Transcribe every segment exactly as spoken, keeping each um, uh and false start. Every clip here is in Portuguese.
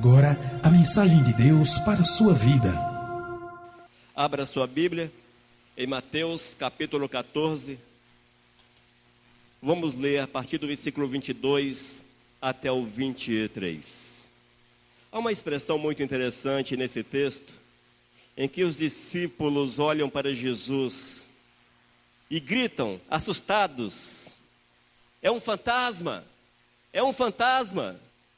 agora a mensagem de Deus para a sua vida. Abra sua Bíblia em Mateus capítulo catorze. Vamos ler a partir do versículo vinte e dois até o vinte e três. Há uma expressão muito interessante nesse texto, em que os discípulos olham para Jesus e gritam, assustados: é um fantasma, é um fantasma.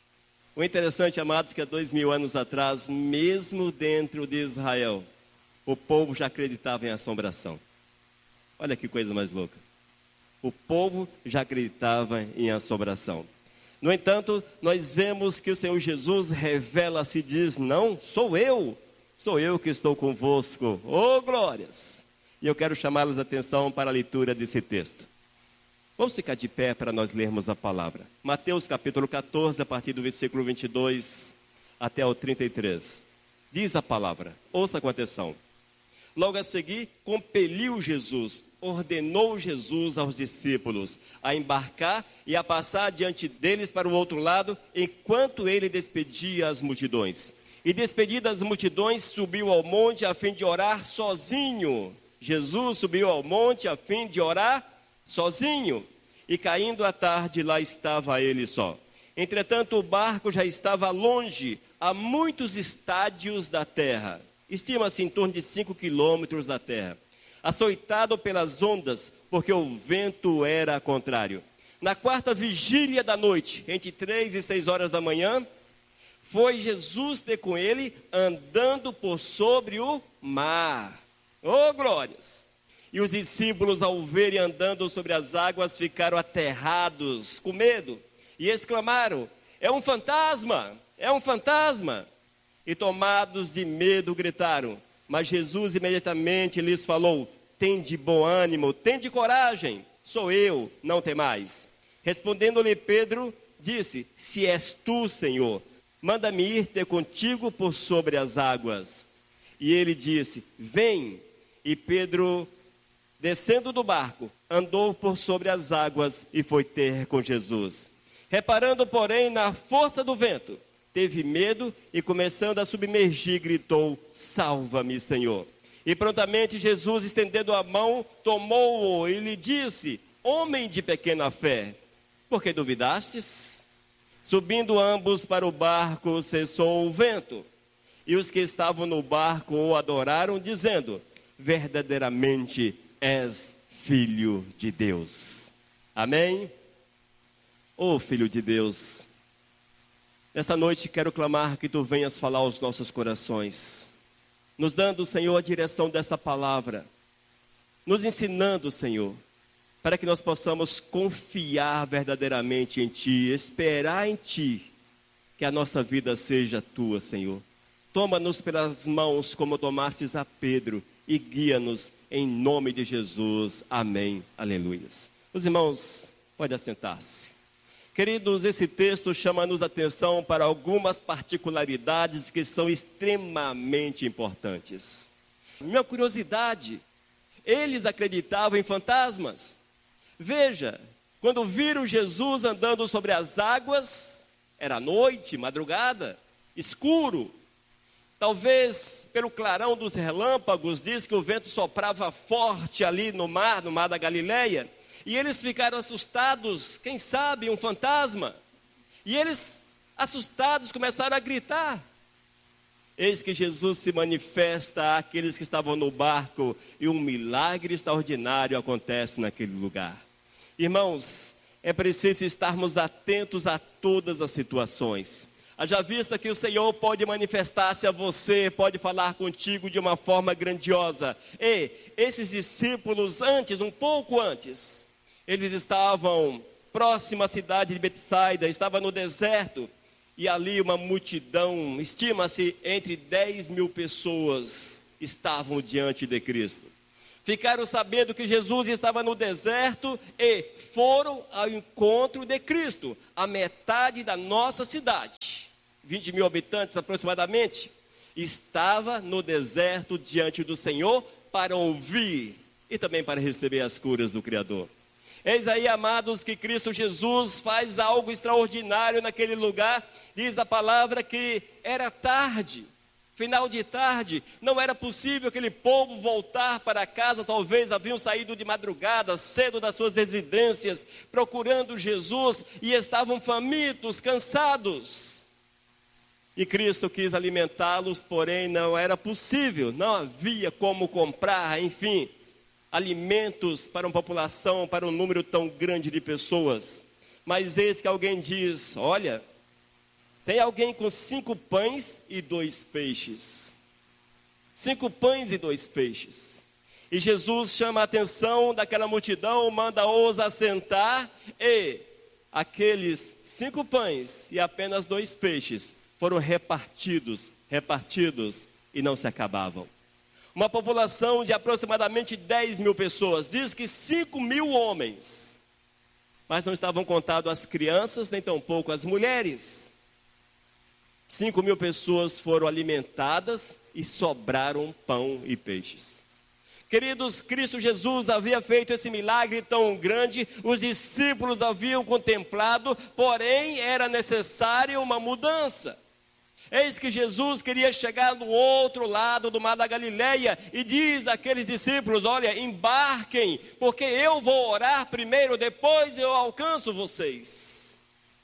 O interessante, amados, é que há dois mil anos atrás, mesmo dentro de Israel, o povo já acreditava em assombração. Olha que coisa mais louca. O povo já acreditava em assombração. No entanto, nós vemos que o Senhor Jesus revela-se e diz: não, sou eu, sou eu que estou convosco. Oh, glórias! E eu quero chamá-los a atenção para a leitura desse texto. Vamos ficar de pé para nós lermos a palavra. Mateus capítulo catorze, a partir do versículo vinte e dois até o trinta e três. Diz a palavra, ouça com atenção. Logo a seguir, compeliu Jesus, ordenou Jesus aos discípulos a embarcar e a passar diante deles para o outro lado, enquanto ele despedia as multidões. E despedidas as multidões, subiu ao monte a fim de orar sozinho. Jesus subiu ao monte a fim de orar sozinho, e caindo a tarde, lá estava ele só. Entretanto, o barco já estava longe, a muitos estádios da terra, estima-se em torno de cinco quilômetros da terra, açoitado pelas ondas, porque o vento era contrário. Na quarta vigília da noite, entre três e seis horas da manhã, foi Jesus ter com ele, andando por sobre o mar. Oh, glórias! E os discípulos, ao verem andando sobre as águas, ficaram aterrados, com medo, e exclamaram: é um fantasma, é um fantasma. E tomados de medo, gritaram. Mas Jesus imediatamente lhes falou: tende bom ânimo, tende coragem, sou eu, não temais. Respondendo-lhe Pedro, disse: se és tu, Senhor, manda-me ir ter contigo por sobre as águas. E ele disse: vem. E Pedro, descendo do barco, andou por sobre as águas e foi ter com Jesus. Reparando, porém, na força do vento, teve medo e, começando a submergir, gritou: salva-me, Senhor. E prontamente Jesus, estendendo a mão, tomou-o e lhe disse: homem de pequena fé, por que duvidastes? Subindo ambos para o barco, cessou o vento. E os que estavam no barco o adoraram, dizendo: verdadeiramente és filho de Deus. Amém? Ô filho de Deus, nesta noite quero clamar que tu venhas falar aos nossos corações, nos dando, Senhor, a direção dessa palavra, nos ensinando, Senhor, para que nós possamos confiar verdadeiramente em ti, esperar em ti, que a nossa vida seja tua, Senhor. Toma-nos pelas mãos como tomastes a Pedro e guia-nos em nome de Jesus. Amém. Aleluias. Os irmãos, podem assentar-se. Queridos, esse texto chama-nos a atenção para algumas particularidades que são extremamente importantes. Minha curiosidade, eles acreditavam em fantasmas. Veja, quando viram Jesus andando sobre as águas, era noite, madrugada, escuro. Talvez pelo clarão dos relâmpagos, diz que o vento soprava forte ali no mar, no mar da Galileia. E eles ficaram assustados, quem sabe um fantasma. E eles, assustados, começaram a gritar. Eis que Jesus se manifesta àqueles que estavam no barco e um milagre extraordinário acontece naquele lugar. Irmãos, é preciso estarmos atentos a todas as situações. Haja vista que o Senhor pode manifestar-se a você, pode falar contigo de uma forma grandiosa. E esses discípulos antes, um pouco antes, eles estavam próximos à cidade de Betsaida, estavam no deserto, e ali uma multidão, estima-se entre dez mil pessoas, estavam diante de Cristo. Ficaram sabendo que Jesus estava no deserto e foram ao encontro de Cristo, a metade da nossa cidade, vinte mil habitantes aproximadamente, estava no deserto diante do Senhor para ouvir e também para receber as curas do Criador. Eis aí, amados, que Cristo Jesus faz algo extraordinário naquele lugar. Diz a palavra que era tarde, final de tarde, não era possível aquele povo voltar para casa. Talvez haviam saído de madrugada, cedo das suas residências, procurando Jesus, e estavam famintos, cansados. E Cristo quis alimentá-los, porém não era possível, não havia como comprar, enfim, alimentos para uma população, para um número tão grande de pessoas. Mas eis que alguém diz: olha, tem alguém com cinco pães e dois peixes. Cinco pães e dois peixes. E Jesus chama a atenção daquela multidão, manda-os assentar, e aqueles cinco pães e apenas dois peixes foram repartidos, repartidos e não se acabavam. Uma população de aproximadamente dez mil pessoas, diz que cinco mil homens, mas não estavam contados as crianças, nem tampouco as mulheres. Cinco mil pessoas foram alimentadas e sobraram pão e peixes. Queridos, Cristo Jesus havia feito esse milagre tão grande, os discípulos haviam contemplado, porém era necessária uma mudança. Eis que Jesus queria chegar no outro lado do mar da Galileia e diz àqueles discípulos: olha, embarquem, porque eu vou orar primeiro, depois eu alcanço vocês.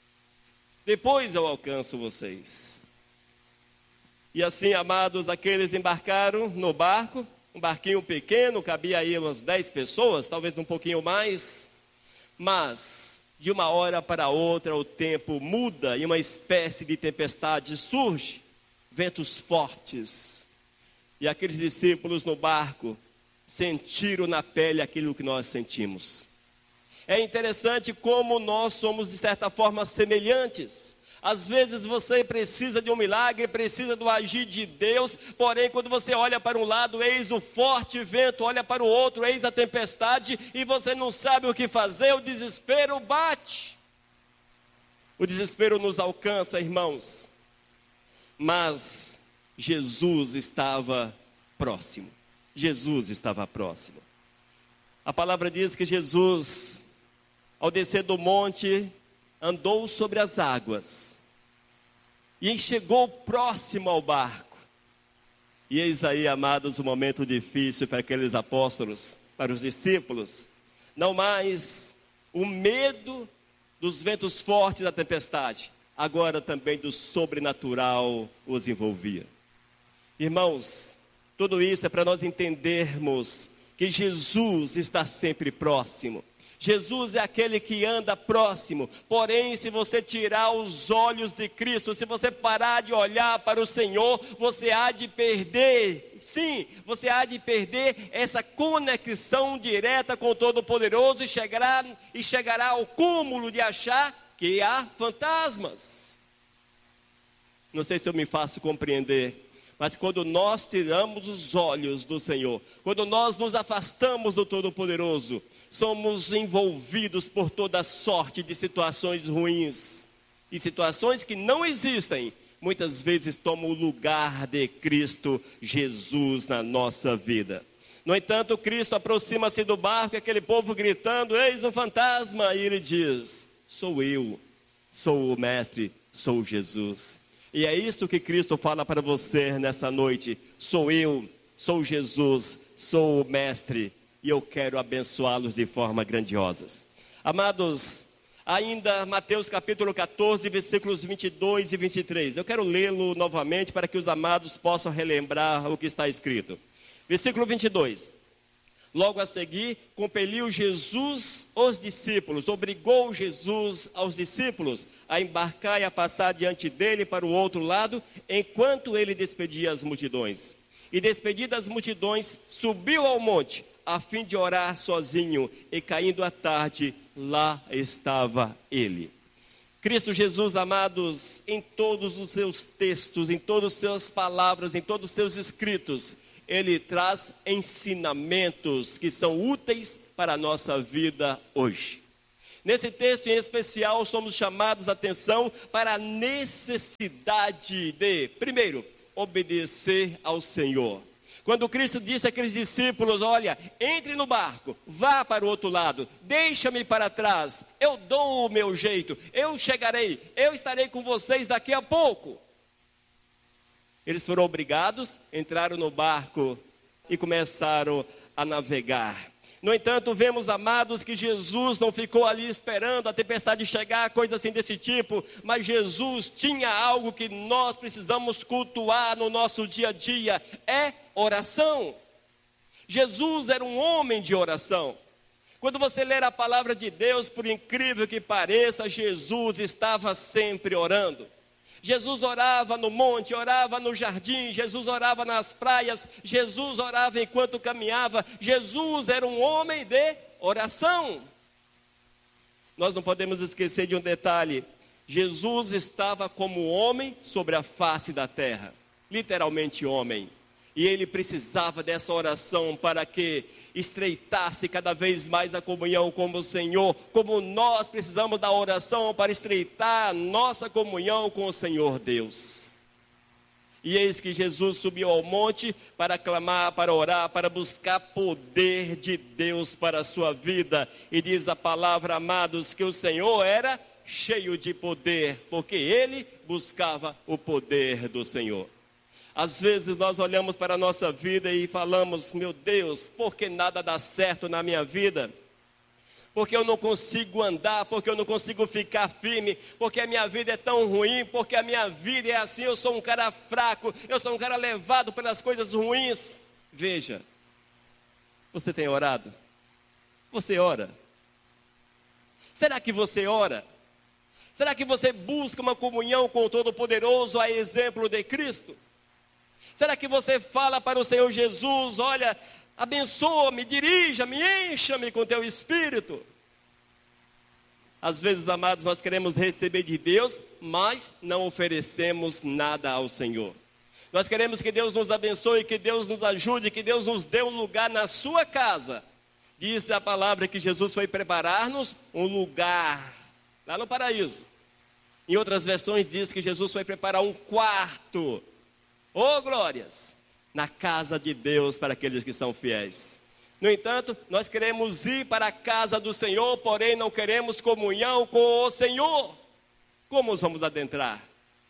Depois eu alcanço vocês. E assim, amados, aqueles embarcaram no barco, um barquinho pequeno, cabia aí umas dez pessoas, talvez um pouquinho mais, mas de uma hora para outra o tempo muda e uma espécie de tempestade surge, ventos fortes. E aqueles discípulos no barco sentiram na pele aquilo que nós sentimos. É interessante como nós somos de certa forma semelhantes. Às vezes você precisa de um milagre, precisa do agir de Deus, porém quando você olha para um lado, eis o forte vento, olha para o outro, eis a tempestade, e você não sabe o que fazer, o desespero bate. O desespero nos alcança, irmãos, mas Jesus estava próximo, Jesus estava próximo. A palavra diz que Jesus, ao descer do monte, andou sobre as águas e chegou próximo ao barco. E eis aí, amados, um momento difícil para aqueles apóstolos, para os discípulos. Não mais o medo dos ventos fortes da tempestade, agora também do sobrenatural os envolvia. Irmãos, tudo isso é para nós entendermos que Jesus está sempre próximo. Jesus é aquele que anda próximo, porém se você tirar os olhos de Cristo, se você parar de olhar para o Senhor, você há de perder, sim, você há de perder essa conexão direta com o Todo-Poderoso e chegará, e chegará ao cúmulo de achar que há fantasmas. Não sei se eu me faço compreender. Mas quando nós tiramos os olhos do Senhor, quando nós nos afastamos do Todo-Poderoso, somos envolvidos por toda sorte de situações ruins. E situações que não existem, muitas vezes tomam o lugar de Cristo Jesus na nossa vida. No entanto, Cristo aproxima-se do barco, aquele povo gritando: eis um fantasma! E ele diz: sou eu, sou o Mestre, sou Jesus. E é isto que Cristo fala para você nessa noite: sou eu, sou Jesus, sou o Mestre, e eu quero abençoá-los de forma grandiosa. Amados, ainda Mateus capítulo catorze, versículos vinte e dois e vinte e três. Eu quero lê-lo novamente para que os amados possam relembrar o que está escrito. Versículo vinte e dois. Logo a seguir, compeliu Jesus os discípulos, obrigou Jesus aos discípulos a embarcar e a passar diante dele para o outro lado, enquanto ele despedia as multidões. E despedidas as multidões, subiu ao monte, a fim de orar sozinho, e caindo a tarde, lá estava ele. Cristo Jesus, amados, em todos os seus textos, em todas as suas palavras, em todos os seus escritos, ele traz ensinamentos que são úteis para a nossa vida hoje. Nesse texto em especial, somos chamados a atenção para a necessidade de, primeiro, obedecer ao Senhor. Quando Cristo disse àqueles discípulos: olha, entre no barco, vá para o outro lado, deixa-me para trás, eu dou o meu jeito, eu chegarei, eu estarei com vocês daqui a pouco. Eles foram obrigados, entraram no barco e começaram a navegar. No entanto, vemos, amados, que Jesus não ficou ali esperando a tempestade chegar, coisa assim desse tipo, mas Jesus tinha algo que nós precisamos cultuar no nosso dia a dia, é oração. Jesus era um homem de oração. Quando você ler a palavra de Deus, por incrível que pareça, Jesus estava sempre orando. Jesus orava no monte, orava no jardim, Jesus orava nas praias, Jesus orava enquanto caminhava. Jesus era um homem de oração. Nós não podemos esquecer de um detalhe: Jesus estava como homem sobre a face da terra, literalmente homem, e ele precisava dessa oração para que estreitasse cada vez mais a comunhão com o Senhor, como nós precisamos da oração para estreitar a nossa comunhão com o Senhor Deus. E eis que Jesus subiu ao monte para clamar, para orar, para buscar poder de Deus para a sua vida. E diz a palavra, amados, que o Senhor era cheio de poder, porque ele buscava o poder do Senhor. Às vezes nós olhamos para a nossa vida e falamos: meu Deus, por que nada dá certo na minha vida? Porque eu não consigo andar, porque eu não consigo ficar firme, porque a minha vida é tão ruim, porque a minha vida é assim, eu sou um cara fraco, eu sou um cara levado pelas coisas ruins. Veja, você tem orado? Você ora? Será que você ora? Será que você busca uma comunhão com o Todo-Poderoso, a exemplo de Cristo? Será que você fala para o Senhor Jesus: olha, abençoa-me, dirija-me, encha-me com teu Espírito? Às vezes, amados, nós queremos receber de Deus, mas não oferecemos nada ao Senhor. Nós queremos que Deus nos abençoe, que Deus nos ajude, que Deus nos dê um lugar na sua casa. Diz a palavra que Jesus foi preparar-nos um lugar lá no paraíso. Em outras versões diz que Jesus foi preparar um quarto, oh glórias, na casa de Deus para aqueles que são fiéis. No entanto, nós queremos ir para a casa do Senhor, porém não queremos comunhão com o Senhor. Como os vamos adentrar?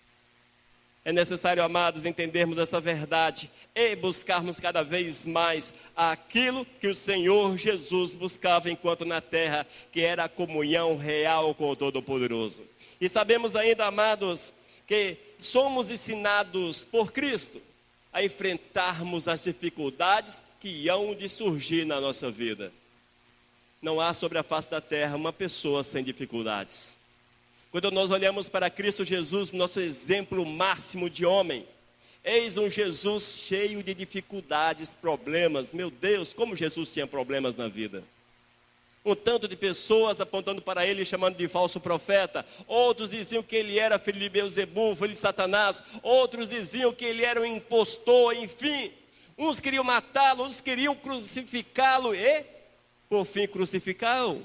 É necessário, amados, entendermos essa verdade e buscarmos cada vez mais aquilo que o Senhor Jesus buscava enquanto na terra, que era a comunhão real com o Todo-Poderoso. E sabemos ainda, amados, que somos ensinados por Cristo a enfrentarmos as dificuldades que hão de surgir na nossa vida. Não há sobre a face da terra uma pessoa sem dificuldades. Quando nós olhamos para Cristo Jesus, nosso exemplo máximo de homem, eis um Jesus cheio de dificuldades, problemas. Meu Deus, como Jesus tinha problemas na vida. Um tanto de pessoas apontando para ele, chamando de falso profeta. Outros diziam que ele era filho de Beelzebul, filho de Satanás. Outros diziam que ele era um impostor, enfim. Uns queriam matá-lo, uns queriam crucificá-lo e, por fim, crucificaram.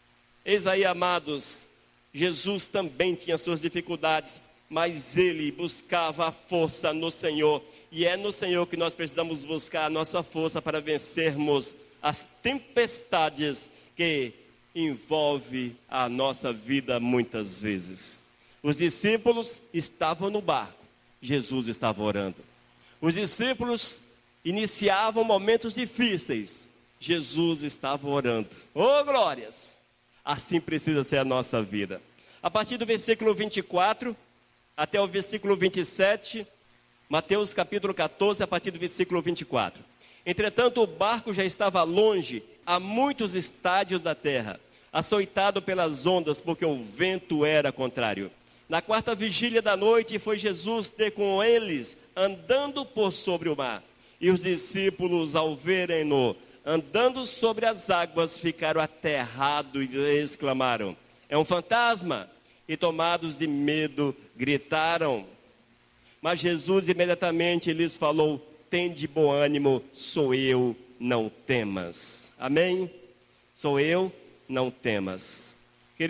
Eis aí, amados, Jesus também tinha suas dificuldades, mas ele buscava a força no Senhor. E é no Senhor que nós precisamos buscar a nossa força para vencermos as tempestades que envolve a nossa vida muitas vezes. Os discípulos estavam no barco, Jesus estava orando. Os discípulos iniciavam momentos difíceis, Jesus estava orando. Oh glórias! Assim precisa ser a nossa vida. A partir do versículo vinte e quatro até o versículo vinte e sete, Mateus capítulo catorze, a partir do versículo vinte e quatro. Entretanto, o barco já estava longe, a muitos estádios da terra, açoitado pelas ondas, porque o vento era contrário. Na quarta vigília da noite, foi Jesus ter com eles, andando por sobre o mar. E os discípulos, ao verem-no andando sobre as águas, ficaram aterrados e exclamaram: é um fantasma! E tomados de medo, gritaram. Mas Jesus imediatamente lhes falou: tende bom ânimo, sou eu, não temas. Amém? Sou eu, não temas.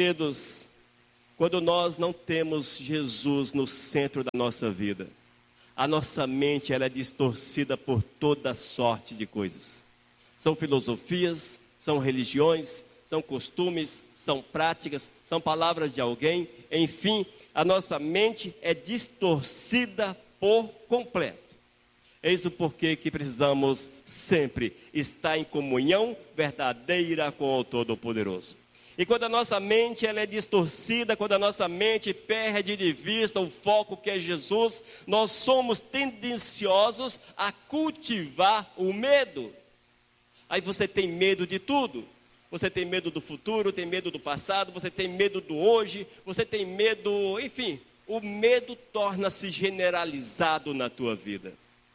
Queridos, quando nós não temos Jesus no centro da nossa vida, a nossa mente ela é distorcida por toda sorte de coisas. São filosofias, são religiões, são costumes, são práticas, são palavras de alguém, enfim, a nossa mente é distorcida por completo. Eis o porquê que precisamos sempre estar em comunhão verdadeira com o Todo-Poderoso. E quando a nossa mente ela é distorcida, quando a nossa mente perde de vista o foco que é Jesus, nós somos tendenciosos a cultivar o medo. Aí você tem medo de tudo. Você tem medo do futuro, tem medo do passado, você tem medo do hoje, você tem medo, enfim, o medo torna-se generalizado na tua vida.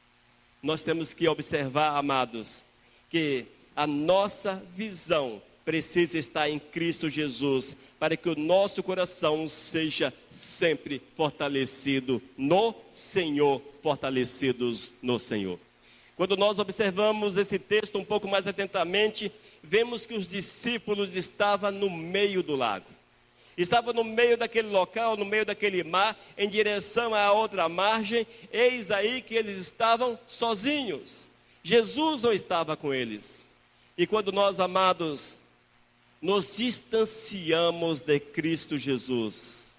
Nós temos que observar, amados, que a nossa visão precisa estar em Cristo Jesus, para que o nosso coração seja sempre fortalecido no Senhor, fortalecidos no Senhor. Quando nós observamos esse texto um pouco mais atentamente, vemos que os discípulos estavam no meio do lago. Estavam no meio daquele local, no meio daquele mar, em direção à outra margem. Eis aí que eles estavam sozinhos. Jesus não estava com eles. E quando nós, amados, nos distanciamos de Cristo Jesus,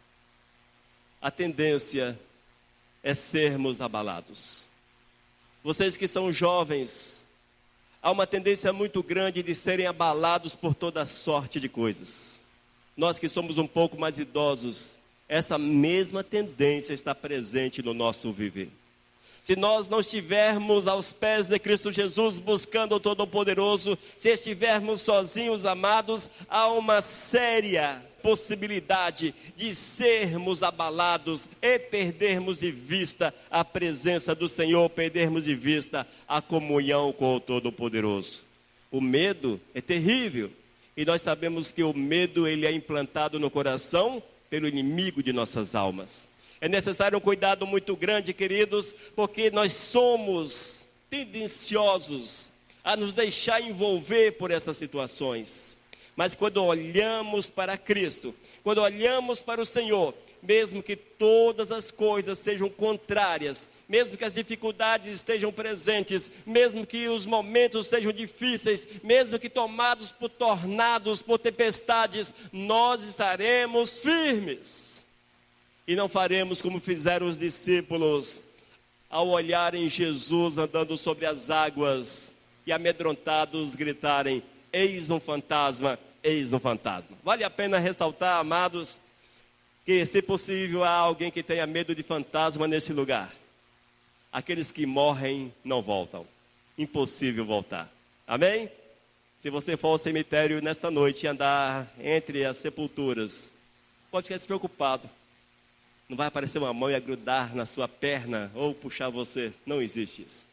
a tendência é sermos abalados. Vocês que são jovens, há uma tendência muito grande de serem abalados por toda sorte de coisas. Nós que somos um pouco mais idosos, essa mesma tendência está presente no nosso viver. Se nós não estivermos aos pés de Cristo Jesus, buscando o Todo-Poderoso, se estivermos sozinhos, amados, há uma séria possibilidade de sermos abalados e perdermos de vista a presença do Senhor, perdermos de vista a comunhão com o Todo-Poderoso. O medo é terrível, e nós sabemos que o medo ele é implantado no coração pelo inimigo de nossas almas. É necessário um cuidado muito grande, queridos, porque nós somos tendenciosos a nos deixar envolver por essas situações. Mas quando olhamos para Cristo, quando olhamos para o Senhor, mesmo que todas as coisas sejam contrárias, mesmo que as dificuldades estejam presentes, mesmo que os momentos sejam difíceis, mesmo que tomados por tornados, por tempestades, nós estaremos firmes. E não faremos como fizeram os discípulos ao olharem Jesus andando sobre as águas e amedrontados gritarem: eis um fantasma, eis um fantasma. Vale a pena ressaltar, amados, que se possível há alguém que tenha medo de fantasma nesse lugar. Aqueles que morrem não voltam. Impossível voltar. Amém? Se você for ao cemitério nesta noite e andar entre as sepulturas, pode ficar despreocupado. Não vai aparecer uma mão e grudar na sua perna ou puxar você. Não existe isso.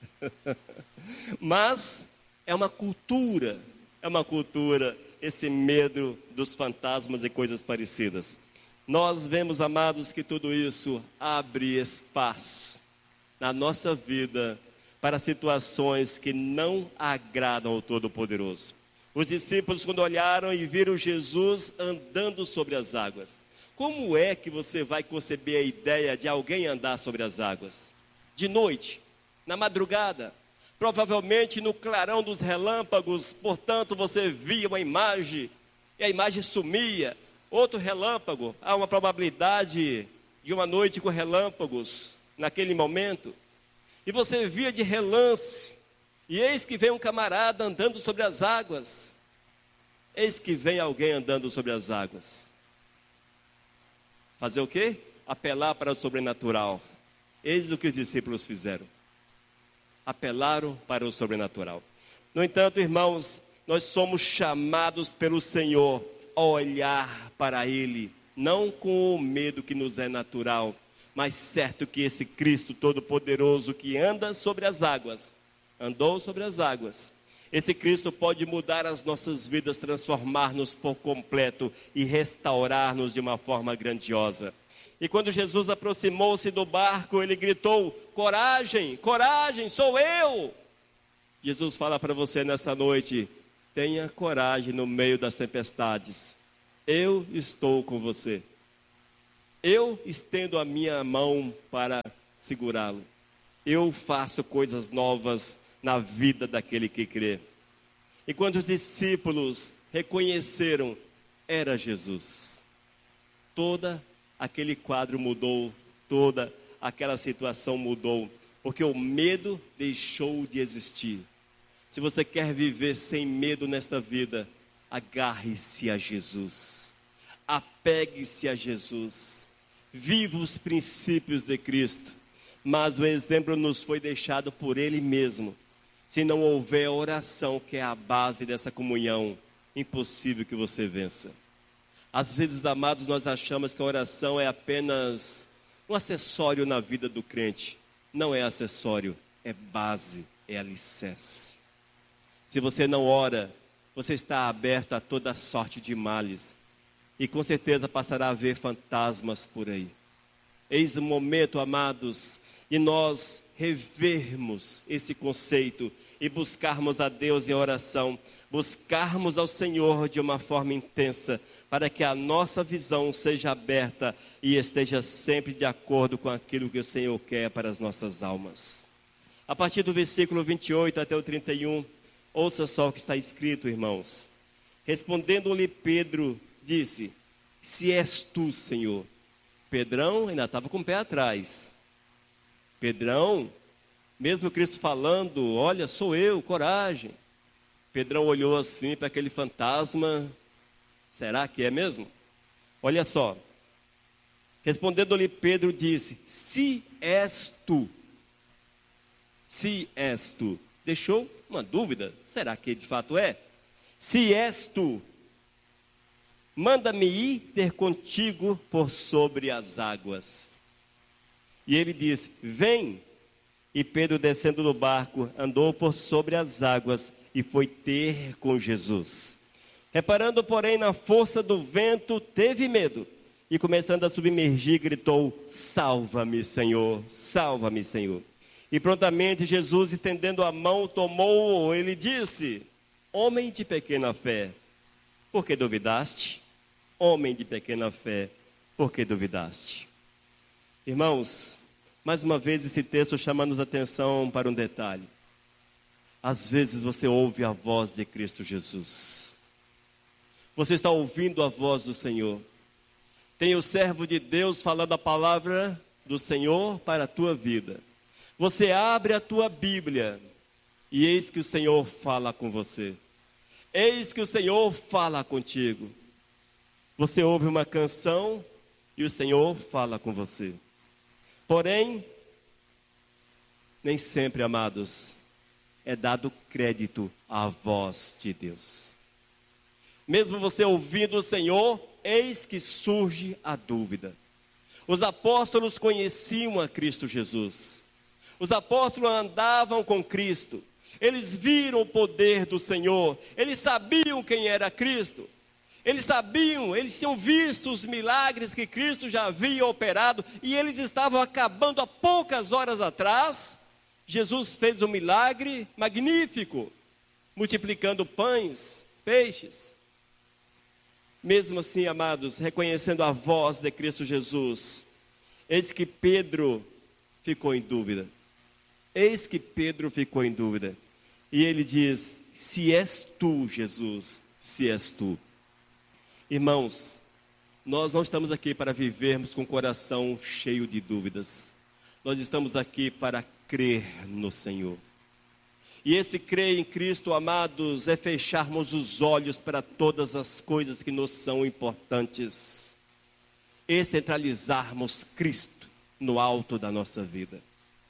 Mas é uma cultura, é uma cultura esse medo dos fantasmas e coisas parecidas. Nós vemos, amados, que tudo isso abre espaço na nossa vida para situações que não agradam ao Todo-Poderoso. Os discípulos, quando olharam e viram Jesus andando sobre as águas, como é que você vai conceber a ideia de alguém andar sobre as águas? De noite, na madrugada, provavelmente no clarão dos relâmpagos, portanto você via uma imagem e a imagem sumia. Outro relâmpago, há uma probabilidade de uma noite com relâmpagos naquele momento. E você via de relance, e eis que vem um camarada andando sobre as águas. Eis que vem alguém andando sobre as águas. Fazer o quê? Apelar para o sobrenatural. Eis o que os discípulos fizeram. Apelaram para o sobrenatural. No entanto, irmãos, nós somos chamados pelo Senhor a olhar para Ele, não com o medo que nos é natural, mas certo que esse Cristo Todo-Poderoso que anda sobre as águas, andou sobre as águas, esse Cristo pode mudar as nossas vidas, transformar-nos por completo e restaurar-nos de uma forma grandiosa. E quando Jesus aproximou-se do barco, ele gritou: coragem, coragem, sou eu. Jesus fala para você nessa noite: tenha coragem no meio das tempestades. Eu estou com você. Eu estendo a minha mão para segurá-lo. eu faço coisas novas na vida daquele que crê. E quando os discípulos reconheceram, era Jesus, todo aquele quadro mudou, toda aquela situação mudou, porque o medo deixou de existir. Se você quer viver sem medo nesta vida, agarre-se a Jesus, apegue-se a Jesus, viva os princípios de Cristo, mas o exemplo nos foi deixado por Ele mesmo. Se não houver oração, que é a base dessa comunhão, impossível que você vença. Às vezes, amados, nós achamos que a oração é apenas um acessório na vida do crente. Não é acessório, é base, é alicerce. Se você não ora, você está aberto a toda sorte de males. E com certeza passará a ver fantasmas por aí. Eis o momento, amados, de nós revermos esse conceito e buscarmos a Deus em oração. Buscarmos ao Senhor de uma forma intensa, para que a nossa visão seja aberta e esteja sempre de acordo com aquilo que o Senhor quer para as nossas almas. A partir do versículo vinte e oito até o trinta e um, ouça só o que está escrito, irmãos. Respondendo-lhe Pedro, disse: se és tu, Senhor. Pedrão ainda estava com o pé atrás. Pedrão, mesmo Cristo falando, olha, sou eu, coragem. Pedrão olhou assim para aquele fantasma. Será que é mesmo? Olha só. Respondendo-lhe Pedro disse: se és tu. Se és tu. Deixou uma dúvida. Será que de fato é? Se és tu, manda-me ir ter contigo por sobre as águas. E ele disse: vem. E Pedro, descendo do barco, andou por sobre as águas e foi ter com Jesus. Reparando, porém, na força do vento, teve medo. E começando a submergir, gritou: salva-me, Senhor, salva-me, Senhor. E prontamente Jesus, estendendo a mão, tomou-o. Ele disse: homem de pequena fé, por que duvidaste? Homem de pequena fé, por que duvidaste? Irmãos, mais uma vez esse texto chama-nos a atenção para um detalhe. Às vezes você ouve a voz de Cristo Jesus. Você está ouvindo a voz do Senhor. Tem o servo de Deus falando a palavra do Senhor para a tua vida. Você abre a tua Bíblia e eis que o Senhor fala com você. Eis que o Senhor fala contigo. Você ouve uma canção e o Senhor fala com você. Porém, nem sempre, amados, é dado crédito à voz de Deus. Mesmo você ouvindo o Senhor, eis que surge a dúvida. Os apóstolos conheciam a Cristo Jesus. Os apóstolos andavam com Cristo. Eles viram o poder do Senhor. Eles sabiam quem era Cristo. Eles sabiam, eles tinham visto os milagres que Cristo já havia operado. E eles estavam acabando há poucas horas atrás. Jesus fez um milagre magnífico, multiplicando pães, peixes. Mesmo assim, amados, reconhecendo a voz de Cristo Jesus, eis que Pedro ficou em dúvida. Eis que Pedro ficou em dúvida. E ele diz: se és tu, Jesus, se és tu. Irmãos, nós não estamos aqui para vivermos com o coração cheio de dúvidas. Nós estamos aqui para crer no Senhor. E esse crer em Cristo, amados, é fecharmos os olhos para todas as coisas que nos são importantes. E centralizarmos Cristo no alto da nossa vida.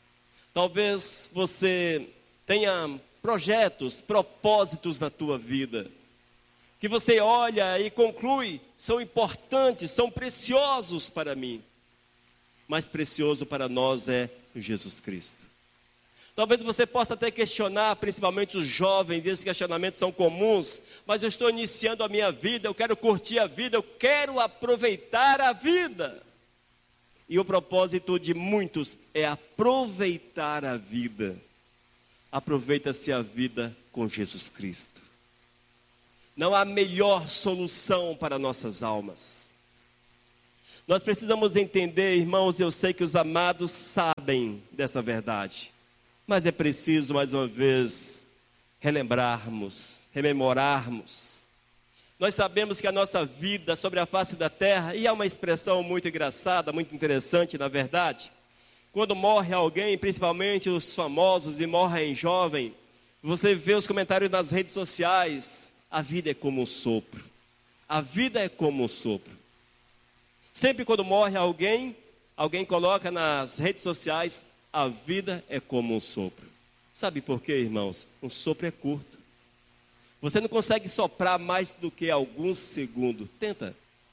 Talvez você tenha projetos, propósitos na tua vida, que você olha e conclui, são importantes, são preciosos para mim. Mais precioso para nós é Jesus Cristo. Talvez você possa até questionar, principalmente os jovens, e esses questionamentos são comuns, mas eu estou iniciando a minha vida, eu quero curtir a vida, eu quero aproveitar a vida. E o propósito de muitos é aproveitar a vida. Aproveita-se a vida com Jesus Cristo. Não há melhor solução para nossas almas. Nós precisamos entender, irmãos, eu sei que os amados sabem dessa verdade, mas é preciso, mais uma vez, relembrarmos, rememorarmos. Nós sabemos que a nossa vida sobre a face da terra, e é uma expressão muito engraçada, muito interessante, na verdade, quando morre alguém, principalmente os famosos, e morrem jovem, você vê os comentários nas redes sociais, a vida é como um sopro, a vida é como um sopro. Sempre quando morre alguém, alguém coloca nas redes sociais, a vida é como um sopro. Sabe por quê, irmãos? Um sopro é curto. Você não consegue soprar mais do que alguns segundos. Tenta.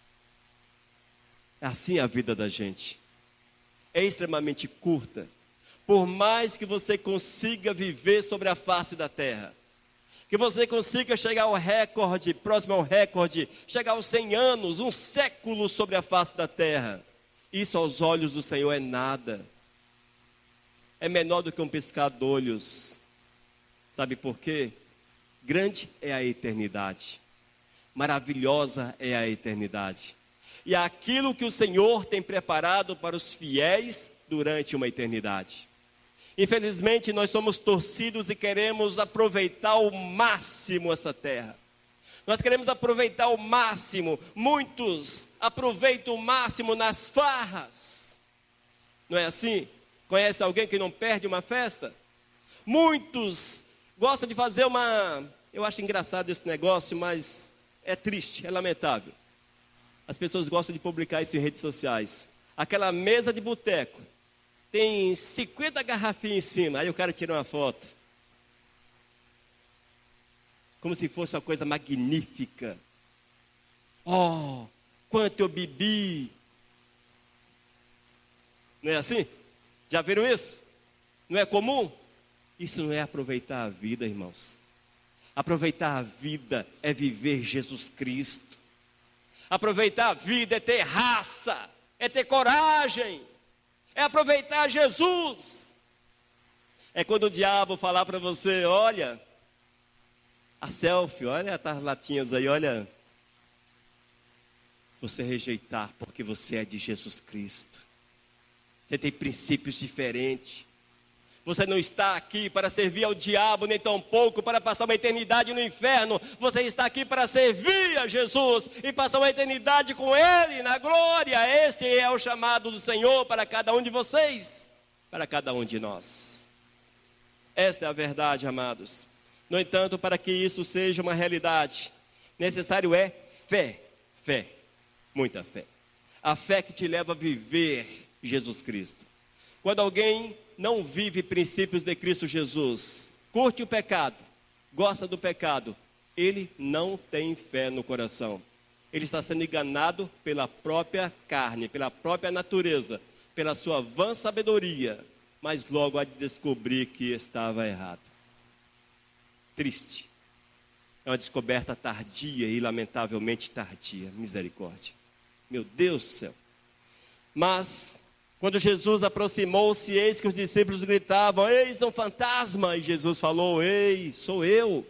É assim a vida da gente. É extremamente curta. Por mais que você consiga viver sobre a face da terra, que você consiga chegar ao recorde, próximo ao recorde, chegar aos cem anos, um século sobre a face da terra, isso aos olhos do Senhor é nada. É menor do que um piscar de olhos. Sabe por quê? Grande é a eternidade, maravilhosa é a eternidade, e é aquilo que o Senhor tem preparado para os fiéis durante uma eternidade. Infelizmente nós somos torcidos e queremos aproveitar ao máximo essa terra, nós queremos aproveitar ao máximo, muitos aproveitam o máximo nas farras, não é assim? Conhece alguém que não perde uma festa? Muitos gostam de fazer uma... Eu acho engraçado esse negócio, mas é triste, é lamentável. As pessoas gostam de publicar isso em redes sociais. Aquela mesa de boteco, tem cinquenta garrafinhas em cima, aí o cara tira uma foto. Como se fosse uma coisa magnífica. Oh, quanto eu bebi. Não é assim? Já viram isso? Não é comum? Isso não é aproveitar a vida, irmãos. Aproveitar a vida é viver Jesus Cristo. Aproveitar a vida é ter raça, é ter coragem, é aproveitar Jesus. É quando o diabo falar para você, olha, a selfie, olha as latinhas aí, olha. Você rejeitar porque você é de Jesus Cristo. Você tem princípios diferentes. Você não está aqui para servir ao diabo, nem tampouco para passar uma eternidade no inferno. Você está aqui para servir a Jesus e passar uma eternidade com Ele na glória. Este é o chamado do Senhor para cada um de vocês, para cada um de nós. Esta é a verdade, amados. No entanto, para que isso seja uma realidade, necessário é fé, fé, muita fé. A fé que te leva a viver Jesus Cristo. Quando alguém não vive princípios de Cristo Jesus, curte o pecado, gosta do pecado, ele não tem fé no coração. Ele está sendo enganado pela própria carne, pela própria natureza, pela sua vã sabedoria, mas logo há de descobrir que estava errado. Triste. É uma descoberta tardia e lamentavelmente tardia. Misericórdia. Meu Deus do céu. Mas quando Jesus aproximou-se, eis que os discípulos gritavam, eis um fantasma, e Jesus falou, ei, sou eu.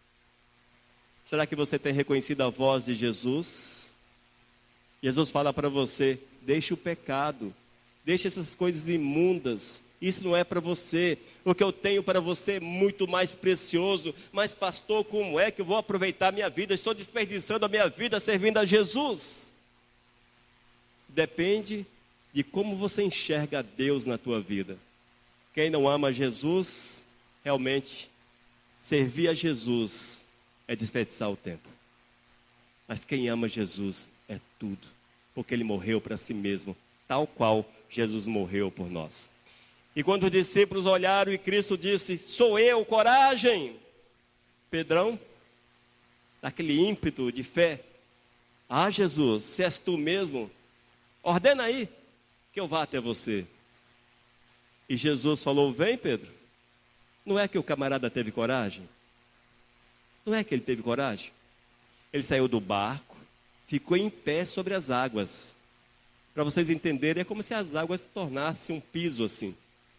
Será que você tem reconhecido a voz de Jesus? Jesus fala para você, deixe o pecado, deixe essas coisas imundas, isso não é para você, o que eu tenho para você é muito mais precioso, mas pastor, como é que eu vou aproveitar a minha vida, estou desperdiçando a minha vida servindo a Jesus? Depende de como você enxerga Deus na tua vida. Quem não ama Jesus, realmente, servir a Jesus é desperdiçar o tempo. Mas quem ama Jesus é tudo, porque Ele morreu para si mesmo, tal qual Jesus morreu por nós. E quando os discípulos olharam e Cristo disse, sou eu, coragem. Pedrão, naquele ímpeto de fé, ah Jesus, se és tu mesmo, ordena aí, que eu vá até você. E Jesus falou, vem Pedro. Não é que o camarada teve coragem? Não é que ele teve coragem? Ele saiu do barco, ficou em pé sobre as águas. Para vocês entenderem, é como se as águas se tornassem um piso assim.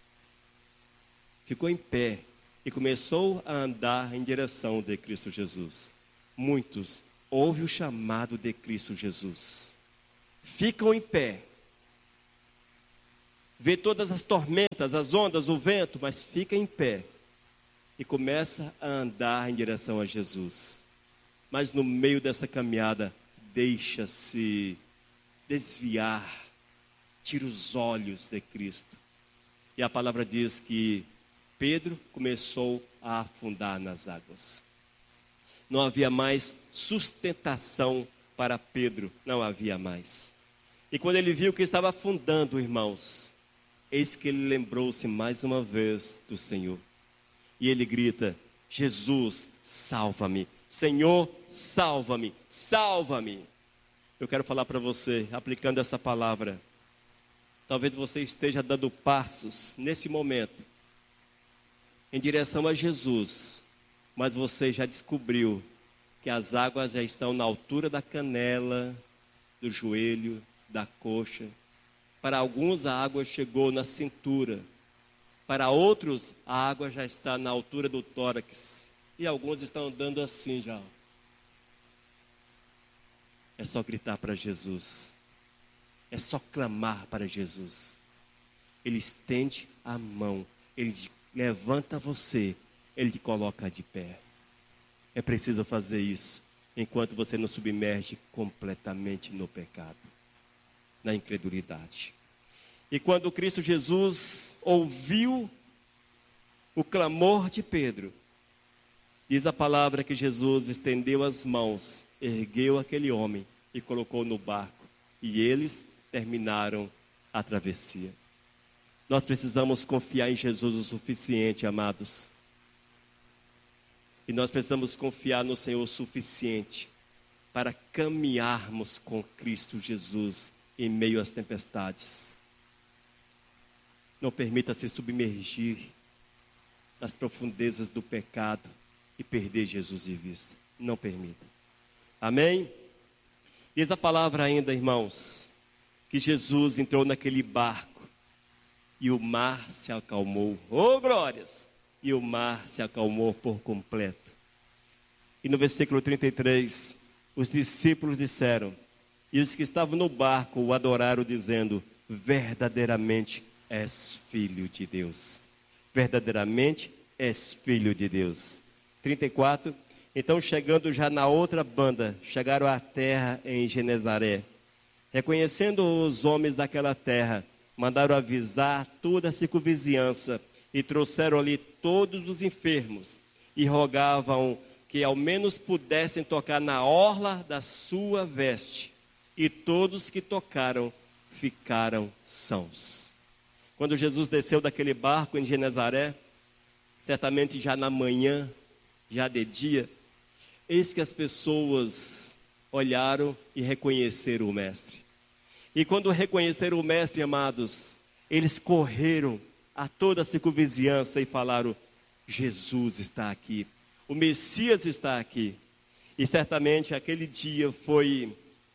Ficou em pé e começou a andar em direção de Cristo Jesus. Muitos ouvem o chamado de Cristo Jesus. ficam em pé. Vê todas as tormentas, as ondas, o vento, mas fica em pé. E começa a andar em direção a Jesus. Mas no meio dessa caminhada, deixa-se desviar, tira os olhos de Cristo. E a palavra diz que Pedro começou a afundar nas águas. Não havia mais sustentação para Pedro, não havia mais. E quando ele viu que estava afundando, irmãos, eis que ele lembrou-se mais uma vez do Senhor. E ele grita: Jesus, salva-me. Senhor, salva-me, salva-me. Eu quero falar para você, aplicando essa palavra. Talvez você esteja dando passos nesse momento em direção a Jesus, mas você já descobriu que as águas já estão na altura da canela, do joelho, da coxa. Para alguns a água chegou na cintura. Para outros a água já está na altura do tórax. E alguns estão andando assim já. É só gritar para Jesus. É só clamar para Jesus. Ele estende a mão. Ele levanta você. Ele te coloca de pé. É preciso fazer isso enquanto você não submerge completamente no pecado, na incredulidade. E quando Cristo Jesus ouviu o clamor de Pedro, diz a palavra que Jesus estendeu as mãos, ergueu aquele homem e colocou no barco. E eles terminaram a travessia. Nós precisamos confiar em Jesus o suficiente, amados. E nós precisamos confiar no Senhor o suficiente para caminharmos com Cristo Jesus em meio às tempestades. Não permita se submergir nas profundezas do pecado e perder Jesus de vista. Não permita. Amém? Diz a palavra ainda, irmãos, que Jesus entrou naquele barco e o mar se acalmou. Oh, glórias! E o mar se acalmou por completo. E no versículo trinta e três, os discípulos disseram, e os que estavam no barco o adoraram, dizendo: verdadeiramente és filho de Deus. Verdadeiramente és filho de Deus. trinta e quatro, então chegando já na outra banda, chegaram à terra em Genezaré. Reconhecendo os homens daquela terra, mandaram avisar toda a circunvizinhança e trouxeram ali todos os enfermos e rogavam que ao menos pudessem tocar na orla da sua veste. E todos que tocaram ficaram sãos. Quando Jesus desceu daquele barco em Genezaré, certamente já na manhã, já de dia, eis que as pessoas olharam e reconheceram o Mestre. E quando reconheceram o Mestre, amados, eles correram a toda a circunvizinhança e falaram: Jesus está aqui, o Messias está aqui. E certamente aquele dia foi,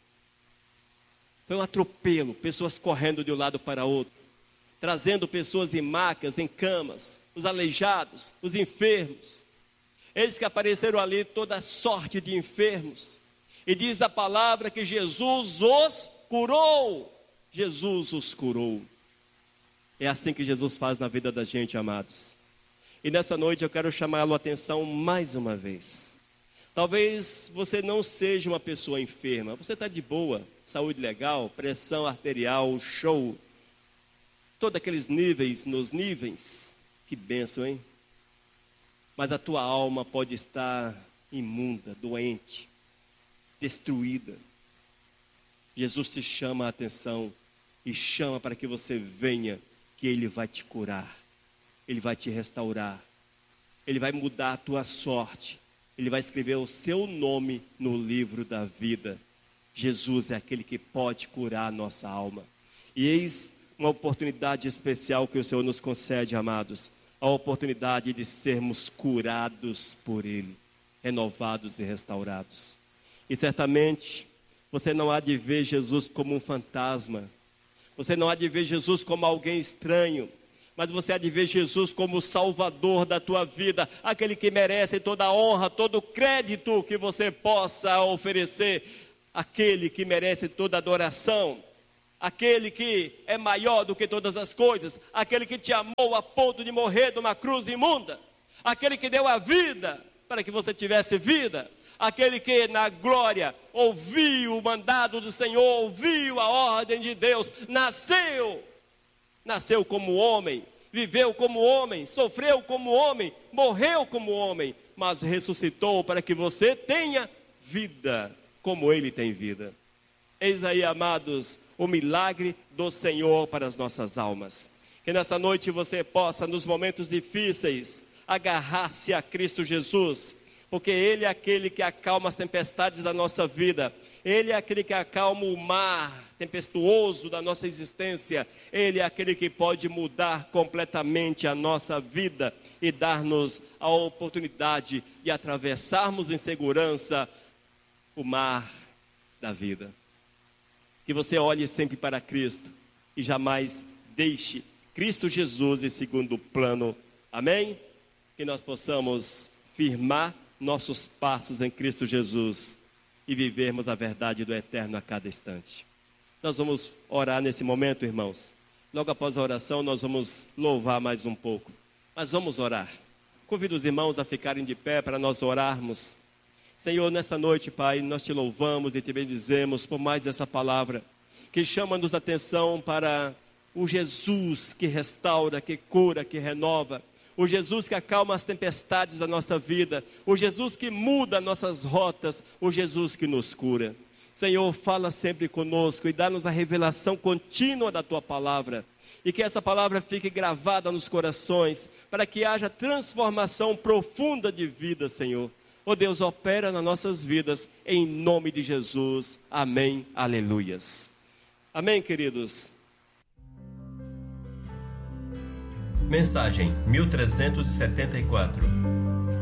foi um atropelo, pessoas correndo de um lado para outro, trazendo pessoas em macas, em camas, os aleijados, os enfermos. Eis que apareceram ali toda sorte de enfermos. E diz a palavra que Jesus os curou. Jesus os curou. É assim que Jesus faz na vida da gente, amados. E nessa noite eu quero chamar a atenção mais uma vez. Talvez você não seja uma pessoa enferma. Você está de boa, saúde legal, pressão arterial, show. Todos aqueles níveis nos níveis. Que bênção, hein? Mas a tua alma pode estar imunda, doente, destruída. Jesus te chama a atenção e chama para que você venha, que Ele vai te curar, Ele vai te restaurar, Ele vai mudar a tua sorte, Ele vai escrever o seu nome no livro da vida. Jesus é aquele que pode curar a nossa alma. E eis uma oportunidade especial que o Senhor nos concede, amados. A oportunidade de sermos curados por Ele, renovados e restaurados. E certamente você não há de ver Jesus como um fantasma, você não há de ver Jesus como alguém estranho, mas você há de ver Jesus como o Salvador da tua vida, aquele que merece toda a honra, todo o crédito que você possa oferecer, aquele que merece toda adoração, aquele que é maior do que todas as coisas, aquele que te amou a ponto de morrer numa cruz imunda, aquele que deu a vida para que você tivesse vida, aquele que na glória ouviu o mandado do Senhor, ouviu a ordem de Deus, nasceu, nasceu como homem, viveu como homem, sofreu como homem, morreu como homem, mas ressuscitou para que você tenha vida, como Ele tem vida. Eis aí, amados, o milagre do Senhor para as nossas almas. Que nessa noite você possa, nos momentos difíceis, agarrar-se a Cristo Jesus, porque Ele é aquele que acalma as tempestades da nossa vida. Ele é aquele que acalma o mar tempestuoso da nossa existência. Ele é aquele que pode mudar completamente a nossa vida e dar-nos a oportunidade de atravessarmos em segurança o mar da vida. Que você olhe sempre para Cristo e jamais deixe Cristo Jesus em segundo plano. Amém? Que nós possamos firmar nossos passos em Cristo Jesus e vivermos a verdade do eterno a cada instante. Nós vamos orar nesse momento, irmãos. Logo após a oração, nós vamos louvar mais um pouco. Mas vamos orar. Convido os irmãos a ficarem de pé para nós orarmos. Senhor, nessa noite, Pai, nós te louvamos e te bendizemos por mais essa palavra que chama-nos a atenção para o Jesus que restaura, que cura, que renova, o Jesus que acalma as tempestades da nossa vida, o Jesus que muda nossas rotas, o Jesus que nos cura. Senhor, fala sempre conosco e dá-nos a revelação contínua da Tua palavra, e que essa palavra fique gravada nos corações, para que haja transformação profunda de vida, Senhor. Ó Deus, opera nas nossas vidas, em nome de Jesus. Amém, aleluias. Amém, queridos. Mensagem mil trezentos e setenta e quatro.